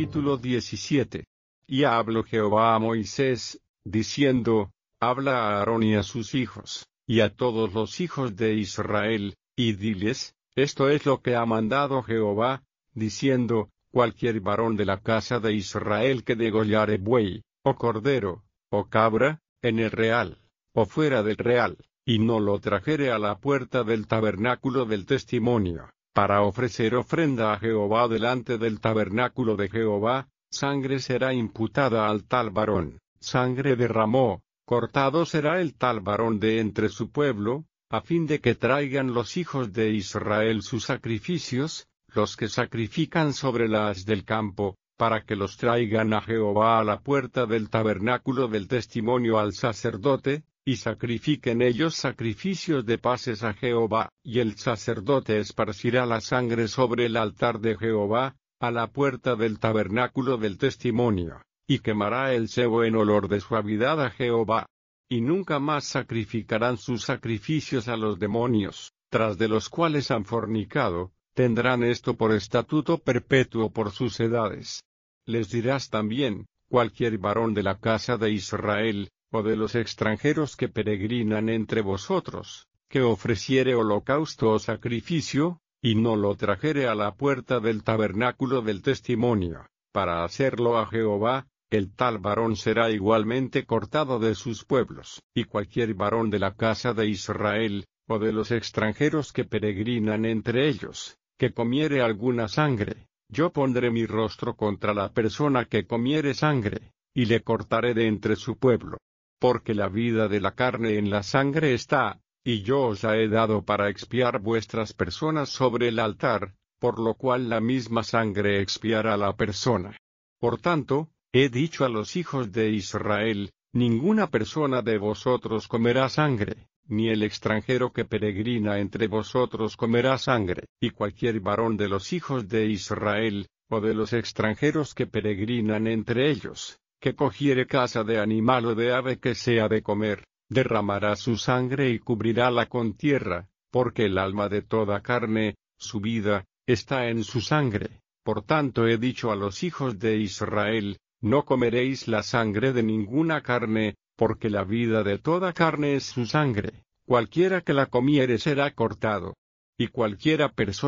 Capítulo 17. Y habló Jehová a Moisés, diciendo, habla a Aarón y a sus hijos, y a todos los hijos de Israel, y diles, esto es lo que ha mandado Jehová, diciendo, cualquier varón de la casa de Israel que degollare buey, o cordero, o cabra, en el real, o fuera del real, y no lo trajere a la puerta del tabernáculo del testimonio, para ofrecer ofrenda a Jehová delante del tabernáculo de Jehová, sangre será imputada al tal varón, sangre derramó, cortado será el tal varón de entre su pueblo, a fin de que traigan los hijos de Israel sus sacrificios, los que sacrifican sobre la haz del campo, para que los traigan a Jehová a la puerta del tabernáculo del testimonio al sacerdote, y sacrifiquen ellos sacrificios de paces a Jehová, y el sacerdote esparcirá la sangre sobre el altar de Jehová, a la puerta del tabernáculo del testimonio, y quemará el cebo en olor de suavidad a Jehová. Y nunca más sacrificarán sus sacrificios a los demonios, tras de los cuales han fornicado, tendrán esto por estatuto perpetuo por sus edades. Les dirás también, cualquier varón de la casa de Israel, o de los extranjeros que peregrinan entre vosotros, que ofreciere holocausto o sacrificio, y no lo trajere a la puerta del tabernáculo del testimonio, para hacerlo a Jehová, el tal varón será igualmente cortado de sus pueblos. Y cualquier varón de la casa de Israel, o de los extranjeros que peregrinan entre ellos, que comiere alguna sangre, yo pondré mi rostro contra la persona que comiere sangre, y le cortaré de entre su pueblo. Porque la vida de la carne en la sangre está, y yo os la he dado para expiar vuestras personas sobre el altar, por lo cual la misma sangre expiará la persona. Por tanto, he dicho a los hijos de Israel, ninguna persona de vosotros comerá sangre, ni el extranjero que peregrina entre vosotros comerá sangre, y cualquier varón de los hijos de Israel, o de los extranjeros que peregrinan entre ellos, que cogiere caza de animal o de ave que sea de comer, derramará su sangre y cubrirála con tierra, porque el alma de toda carne, su vida, está en su sangre. Por tanto he dicho a los hijos de Israel, no comeréis la sangre de ninguna carne, porque la vida de toda carne es su sangre, cualquiera que la comiere será cortado. Y cualquiera persona